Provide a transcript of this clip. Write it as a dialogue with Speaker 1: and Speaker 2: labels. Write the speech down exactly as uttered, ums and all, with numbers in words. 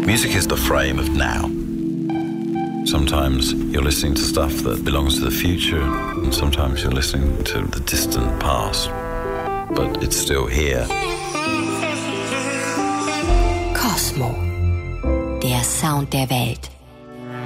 Speaker 1: Music is the frame of now. Sometimes you're listening to stuff that belongs to the future, and sometimes you're listening to the distant past, but it's still here.
Speaker 2: Cosmo, der Sound der Welt.